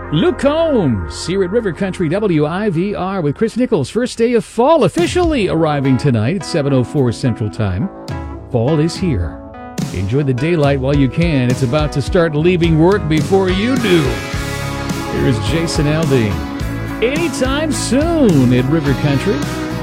Luke Combs here at River Country WIVR with Chris Nichols. First day of fall officially arriving tonight at 7:04 Central Time. Fall is here. Enjoy the daylight while you can. It's about to start leaving work before you do. Here's Jason Aldean. Anytime soon at River Country